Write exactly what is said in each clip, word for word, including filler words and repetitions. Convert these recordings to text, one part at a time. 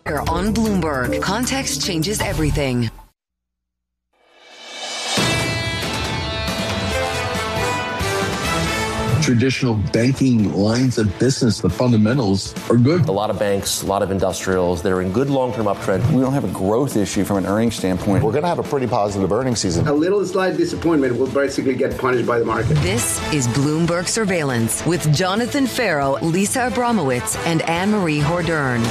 On Bloomberg, context changes everything. Traditional banking lines of business, the fundamentals are good. A lot of banks, a lot of industrials, they're in good long-term uptrend. We don't have a growth issue from an earnings standpoint. We're going to have a pretty positive earnings season. A little slight disappointment will basically get punished by the market. This is Bloomberg Surveillance with Jonathan Ferro, Lisa Abramowitz, and Anne-Marie Hordern.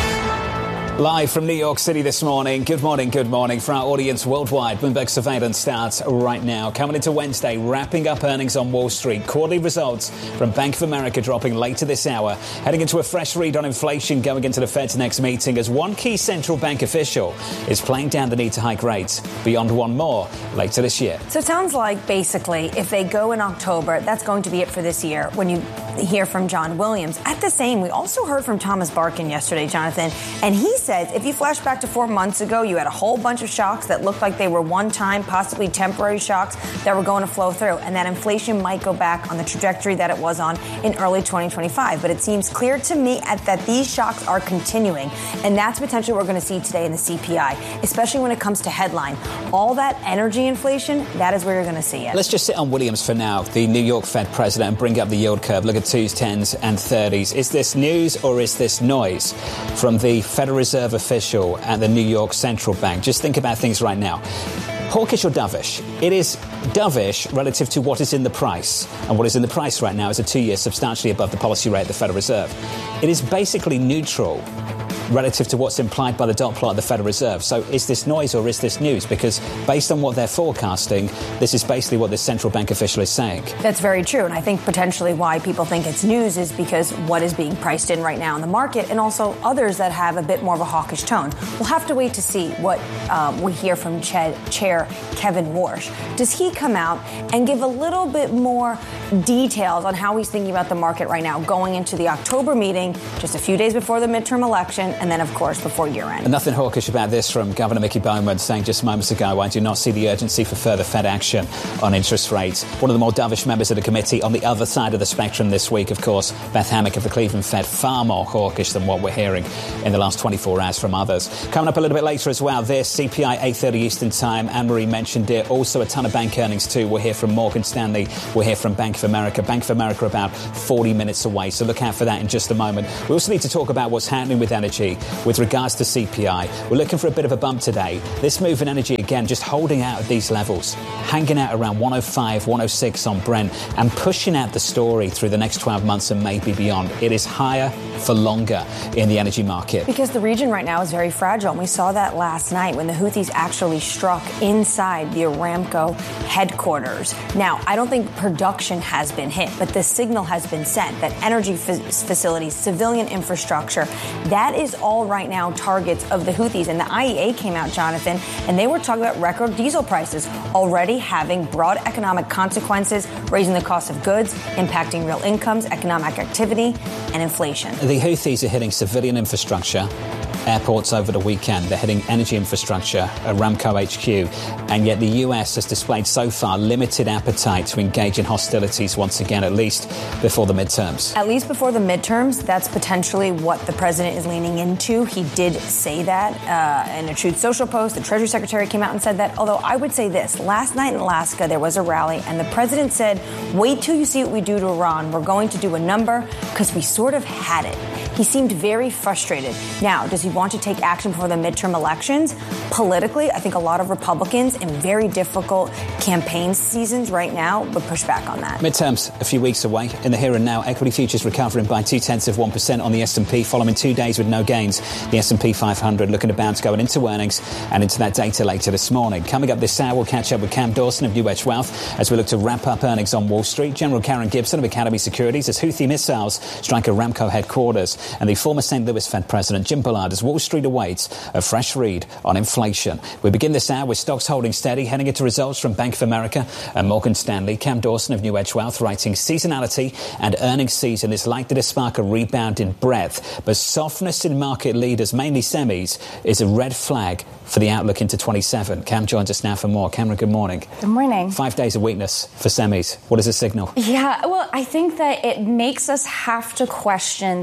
Live from New York City this morning. Good morning, good morning. For our audience worldwide, Bloomberg Surveillance starts right now. Coming into Wednesday, wrapping up earnings on Wall Street. Quarterly results from Bank of America dropping later this hour. Heading into a fresh read on inflation going into the Fed's next meeting as one key central bank official is playing down the need to hike rates beyond one more later this year. So it sounds like basically if they go in October, that's going to be it for this year when you hear from John Williams. At the same, we also heard from Thomas Barkin yesterday, Jonathan, and he says if you flash back to four months ago, you had a whole bunch of shocks that looked like they were one-time, possibly temporary shocks that were going to flow through, and that inflation might go back on the trajectory that it was on in early twenty twenty-five. But it seems clear to me at, that these shocks are continuing, and that's potentially what we're going to see today in the C P I, especially when it comes to headline. All that energy inflation, that is where you're going to see it. Let's just sit on Williams for now, the New York Fed president, and bring up the yield curve. Look at twos, tens, and thirties. Is this news or is this noise from the Federal Reserve official at the New York Central Bank? Just think about things right now. Hawkish or dovish? It is dovish relative to what is in the price. And what is in the price right now is a two-year substantially above the policy rate of the Federal Reserve. It is basically neutral relative to what's implied by the dot plot of the Federal Reserve. So is this noise or is this news? Because based on what they're forecasting, this is basically what this central bank official is saying. That's very true. And I think potentially why people think it's news is because what is being priced in right now in the market, and also others that have a bit more of a hawkish tone. We'll have to wait to see what um, we hear from Ch- Chair Kevin Warsh. Does he come out and give a little bit more details on how he's thinking about the market right now going into the October meeting, just a few days before the midterm election, and then, of course, before year-end. And nothing hawkish about this from Governor Mickey Bowman saying just moments ago, I do not see the urgency for further Fed action on interest rates. One of the more dovish members of the committee on the other side of the spectrum this week, of course, Beth Hammack of the Cleveland Fed, far more hawkish than what we're hearing in the last twenty-four hours from others. Coming up a little bit later as well, this C P I eight thirty Eastern Time. Anne-Marie mentioned it. Also a ton of bank earnings too. We'll hear from Morgan Stanley. We'll hear from Bank of America. Bank of America about forty minutes away, so look out for that in just a moment. We also need to talk about what's happening with energy with regards to C P I. We're looking for a bit of a bump today. This move in energy, again, just holding out at these levels, hanging out around one oh five, one oh six on Brent, and pushing out the story through the next twelve months and maybe beyond. It is higher for longer in the energy market. Because the region right now is very fragile, and we saw that last night when the Houthis actually struck inside the Aramco headquarters. Now, I don't think production has been hit, but the signal has been sent that energy f- facilities, civilian infrastructure, that is all right now targets of the Houthis. And the I E A came out, Jonathan, and they were talking about record diesel prices already having broad economic consequences, raising the cost of goods, impacting real incomes, economic activity, and inflation. The Houthis are hitting civilian infrastructure, airports over the weekend. They're hitting energy infrastructure, Aramco H Q, and yet the U S has displayed so far limited appetite to engage in hostilities once again, at least before the midterms. At least before the midterms, that's potentially what the president is leaning into. He did say that uh, in a Truth Social post. The Treasury Secretary came out and said that, although I would say this, last night in Alaska, there was a rally, and the president said, wait till you see what we do to Iran. We're going to do a number because we sort of had it. He seemed very frustrated. Now, does he want to take action before the midterm elections? Politically, I think a lot of Republicans in very difficult campaign seasons right now would push back on that. Midterms a few weeks away. In the here and now, equity futures recovering by two-tenths of one percent on the S and P following two days with no gains. The S and P five hundred looking to bounce going into earnings and into that data later this morning. Coming up this hour, we'll catch up with Cam Dawson of New Edge Wealth as we look to wrap up earnings on Wall Street. General Karen Gibson of Academy Securities as Houthi missiles strike Aramco headquarters. And the former Saint Louis Fed President Jim Bullard as Wall Street awaits a fresh read on inflation. We begin this hour with stocks holding steady, heading into results from Bank of America and Morgan Stanley. Cam Dawson of New Edge Wealth writing seasonality and earnings season is likely to spark a rebound in breadth, but softness in market leaders, mainly semis, is a red flag for the outlook into twenty-seven. Cam joins us now for more. Cameron, good morning. Good morning. Five days of weakness for semis. What does it signal? Yeah, well, I think that it makes us have to question the outlook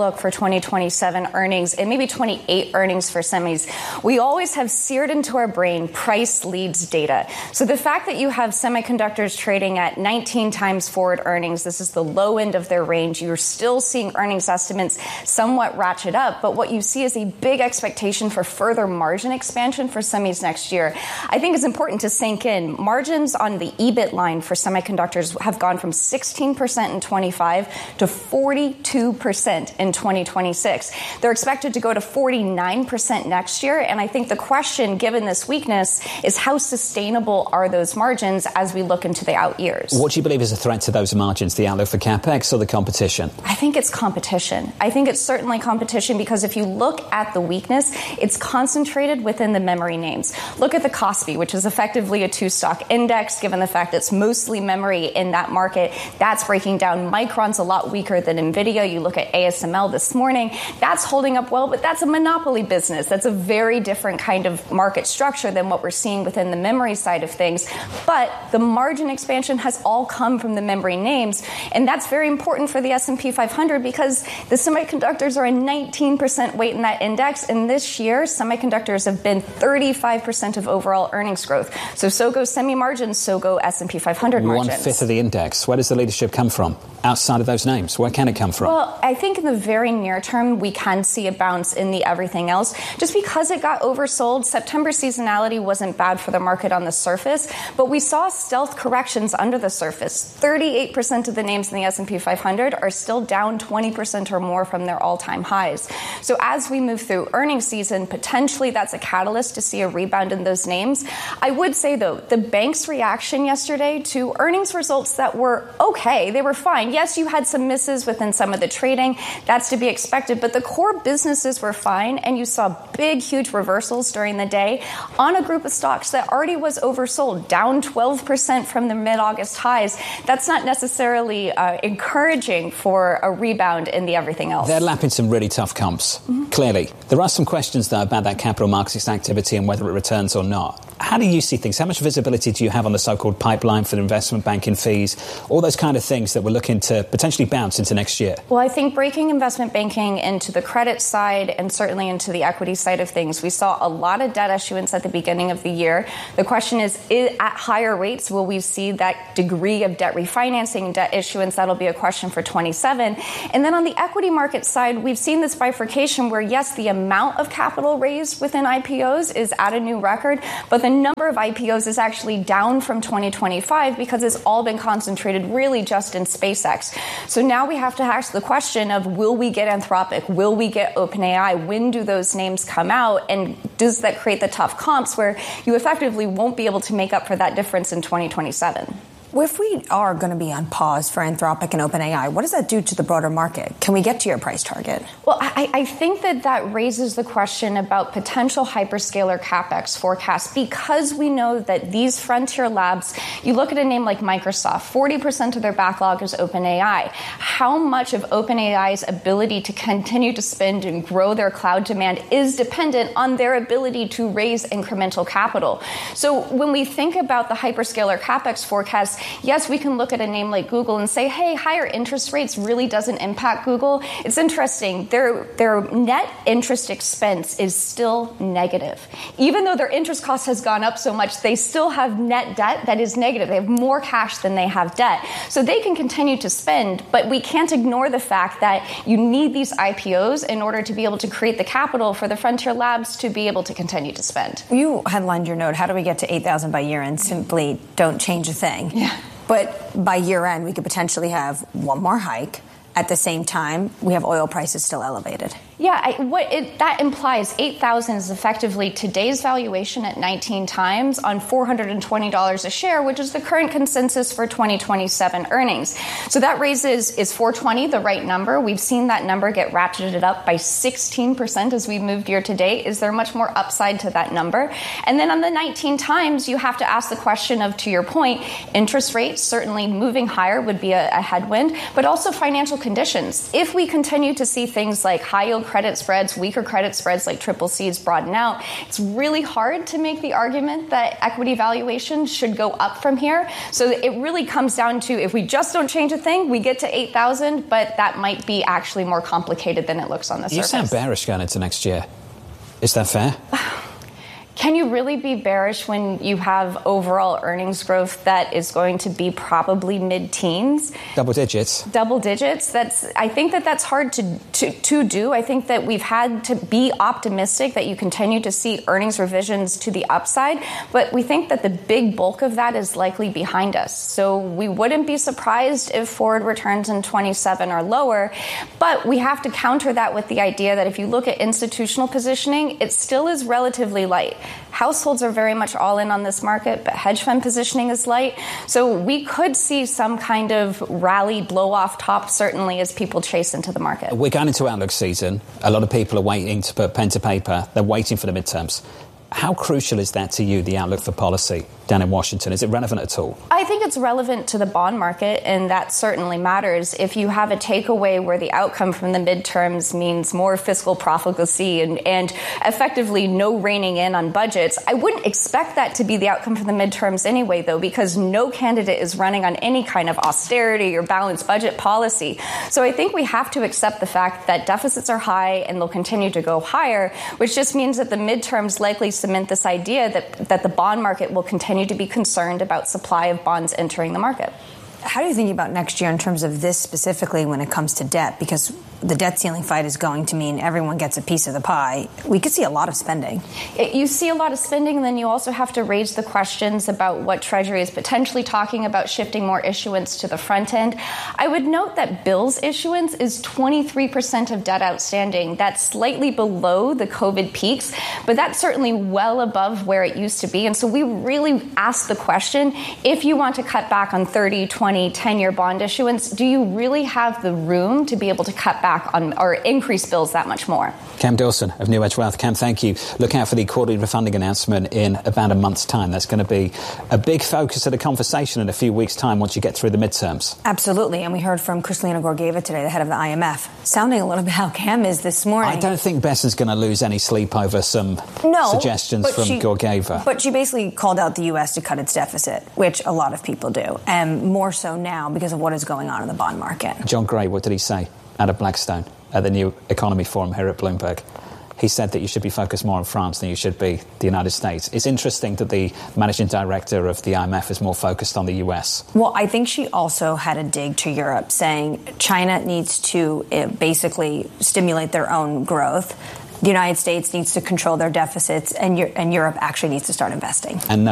outlook for twenty twenty-seven earnings and maybe twenty-eight earnings for semis, we always have seared into our brain price leads data. So the fact that you have semiconductors trading at nineteen times forward earnings, this is the low end of their range. You're still seeing earnings estimates somewhat ratchet up, but what you see is a big expectation for further margin expansion for semis next year. I think it's important to sink in. Margins on the E B I T line for semiconductors have gone from sixteen percent in twenty-five to forty-two percent in twenty twenty-six. They're expected to go to forty-nine percent next year, and I think the question, given this weakness, is how sustainable are those margins as we look into the out years? What do you believe is a threat to those margins, the outlook for CapEx or the competition? I think it's competition. I think it's certainly competition because if you look at the weakness, it's concentrated within the memory names. Look at the Kospi, which is effectively a two-stock index, given the fact that it's mostly memory in that market. That's breaking down. Micron's a lot weaker than NVIDIA. You look at A S M L this morning. That's holding up well, but that's a monopoly business. That's a very different kind of market structure than what we're seeing within the memory side of things. But the margin expansion has all come from the memory names, and that's very important for the S and P five hundred because the semiconductors are a nineteen percent weight in that index, and this year, semiconductors have been thirty-five percent of overall earnings growth. So, so go semi margins, so go S and P five hundred margins. One-fifth of the index. Where does the leadership come from? Outside of those names, where can it come from? Well, I think in the very near term, we can see a bounce in the everything else. Just because it got oversold, September seasonality wasn't bad for the market on the surface, but we saw stealth corrections under the surface. thirty-eight percent of the names in the S and P five hundred are still down twenty percent or more from their all-time highs. So as we move through earnings season, potentially that's a catalyst to see a rebound in those names. I would say, though, the bank's reaction yesterday to earnings results that were okay, they were fine. Yes, you had some misses within some of the trading. That's to be expected. But the core businesses were fine, and you saw big, huge reversals during the day on a group of stocks that already was oversold, down twelve percent from the mid-August highs. That's not necessarily uh, encouraging for a rebound in the everything else. They're lapping some really tough comps, mm-hmm. clearly. There are some questions, though, about that capital markets activity and whether it returns or not. How do you see things? How much visibility do you have on the so-called pipeline for investment banking fees, all those kind of things that we're looking to potentially bounce into next year? Well, I think breaking investment banking into the credit side and certainly into the equity side of things, we saw a lot of debt issuance at the beginning of the year. The question is, is at higher rates, will we see that degree of debt refinancing and debt issuance? That'll be a question for twenty-seven. And then on the equity market side, we've seen this bifurcation where, yes, the amount of capital raised within I P Os is at a new record, but the number of I P Os is actually down from twenty twenty-five because it's all been concentrated really just in SpaceX. So now we have to ask the question of, will we get Anthropic? Will we get OpenAI? When do those names come out? And does that create the tough comps where you effectively won't be able to make up for that difference in twenty twenty-seven? If we are going to be on pause for Anthropic and OpenAI, what does that do to the broader market? Can we get to your price target? Well, I, I think that that raises the question about potential hyperscaler CapEx forecasts because we know that these frontier labs, you look at a name like Microsoft, forty percent of their backlog is OpenAI. How much of OpenAI's ability to continue to spend and grow their cloud demand is dependent on their ability to raise incremental capital? So when we think about the hyperscaler CapEx forecast, yes, we can look at a name like Google and say, hey, higher interest rates really doesn't impact Google. It's interesting. Their, their net interest expense is still negative. Even though their interest cost has gone up so much, they still have net debt that is negative. They have more cash than they have debt. So they can continue to spend, but we can't ignore the fact that you need these I P Os in order to be able to create the capital for the frontier labs to be able to continue to spend. You headlined your note, how do we get to eight thousand by year end? Simply don't change a thing. Yeah. But by year end, we could potentially have one more hike. At the same time, we have oil prices still elevated. Yeah, I, what it, that implies eight thousand is effectively today's valuation at nineteen times on four hundred twenty dollars a share, which is the current consensus for twenty twenty-seven earnings. So that raises, is four twenty the right number? We've seen that number get ratcheted up by sixteen percent as we've moved year to date. Is there much more upside to that number? And then on the nineteen times, you have to ask the question of, to your point, interest rates certainly moving higher would be a, a headwind, but also financial conditions conditions. If we continue to see things like high-yield credit spreads, weaker credit spreads like triple C's broaden out, it's really hard to make the argument that equity valuations should go up from here. So it really comes down to, if we just don't change a thing, we get to eight thousand, but that might be actually more complicated than it looks on the You surface. sound bearish going into next year. Is that fair? Can you really be bearish when you have overall earnings growth that is going to be probably mid-teens? Double digits. Double digits. That's. I think that that's hard to, to to do. I think that we've had to be optimistic that you continue to see earnings revisions to the upside, but we think that the big bulk of that is likely behind us. So we wouldn't be surprised if forward returns in twenty-seven are lower, but we have to counter that with the idea that if you look at institutional positioning, it still is relatively light. Households are very much all in on this market, but hedge fund positioning is light. So we could see some kind of rally blow off top, certainly, as people chase into the market. We're going into outlook season. A lot of people are waiting to put pen to paper. They're waiting for the midterms. How crucial is that to you, the outlook for policy down in Washington? Is it relevant at all? I think it's relevant to the bond market, and that certainly matters. If you have a takeaway where the outcome from the midterms means more fiscal profligacy and, and effectively no reining in on budgets, I wouldn't expect that to be the outcome from the midterms anyway, though, because no candidate is running on any kind of austerity or balanced budget policy. So I think we have to accept the fact that deficits are high and they'll continue to go higher, which just means that the midterms likely cement this idea that, that the bond market will continue to be concerned about supply of bonds entering the market. How do you think about next year in terms of this specifically when it comes to debt? Because the debt ceiling fight is going to mean everyone gets a piece of the pie. We could see a lot of spending. It, you see a lot of spending, and then you also have to raise the questions about what Treasury is potentially talking about shifting more issuance to the front end. I would note that bills issuance is twenty-three percent of debt outstanding. That's slightly below the COVID peaks, but that's certainly well above where it used to be. And so we really ask the question, if you want to cut back on thirty, twenty, ten-year bond issuance, do you really have the room to be able to cut back on or increase bills that much more? Cam Dawson of New Edge Wealth. Cam, thank you. Look out for the quarterly refunding announcement in about a month's time. That's going to be a big focus of the conversation in a few weeks' time once you get through the midterms. Absolutely. And we heard from Kristalina Georgieva today, the head of the I M F, sounding a little bit how Cam is this morning. I don't think Besson's going to lose any sleep over some no, suggestions from she, Georgieva. But she basically called out the U S to cut its deficit, which a lot of people do, and more so now because of what is going on in the bond market. John Gray, what did he say out of Blackstone at the New Economy Forum here at Bloomberg? He said that you should be focused more on France than you should be the United States. It's interesting that the managing director of the I M F is more focused on the U S. Well, I think she also had a dig to Europe, saying China needs to uh, basically stimulate their own growth. The United States needs to control their deficits, and, and Europe actually needs to start investing. And no